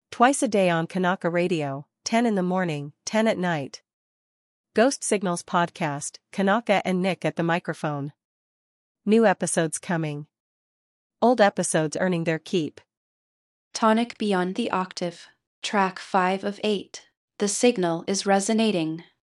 Twice a day on Kanaka Radio, 10 in the morning, 10 at night. Ghost Signals Podcast, Kanaka and Nick at the microphone. New episodes coming. Old episodes earning their keep. Tonic Beyond the Octave, track 5 of 8. The signal is resonating.